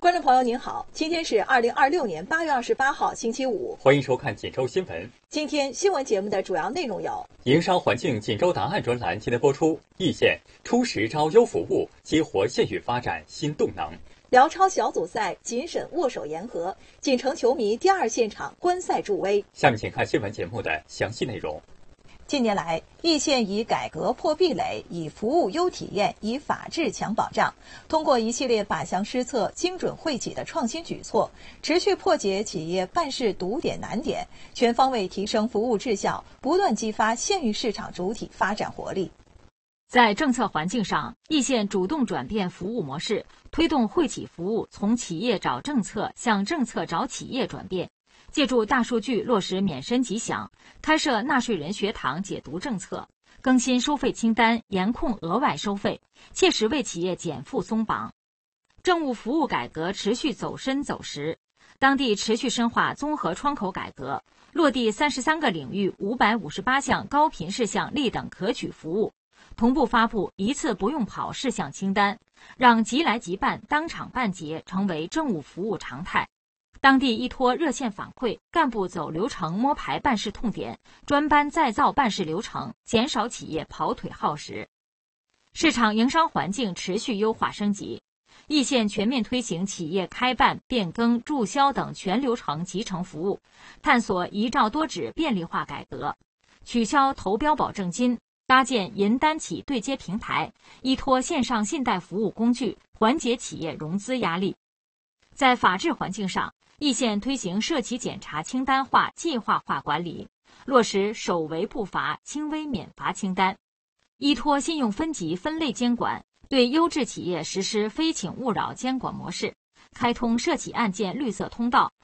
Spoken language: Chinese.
观众朋友您好，今天是2026年8月28号星期五， 欢迎收看锦州新闻。 今天新闻节目的主要内容有： 营商环境锦州档案专栏今天播出，易县出10招优服务，激活县域发展新动能。 辽超小组赛谨慎握手言和，锦城球迷第2现场观赛助威。 下面请看新闻节目的详细内容。 近年来，易县以改革破壁垒，以服务优体验，以法治强保障，通过一系列靶向施策、精准惠企的创新举措，持续破解企业办事堵点难点，全方位提升服务质效，不断激发县域市场主体发展活力。 在政策环境上，易县主动转变服务模式，推动惠企服务从企业找政策向政策找企业转变。借助大数据落实免申即享，开设纳税人学堂解读政策，更新收费清单，严控额外收费，切实为企业减负松绑。政务服务改革持续走深走实，当地持续深化综合窗口改革，落地33个领域558项高频事项立等可取服务，同步发布一次不用跑事项清单，让即来即办、当场办结成为政务服务常态。当地依托热线反馈，干部走流程摸排办事痛点，专班再造办事流程，减少企业跑腿耗时。市场营商环境持续优化升级，易县全面推行企业开办、变更、注销等全流程集成服务，探索一照多指便利化改革，取消投标保证金，搭建银单企对接平台，依托线上信贷服务工具，缓解企业融资压力。在法治环境上，易县推行涉企检查清单化、计划化管理，落实首违不罚、轻微免罚清单，依托信用分级分类监管，对优质企业实施非请勿扰监管模式，开通涉企案件绿色通道，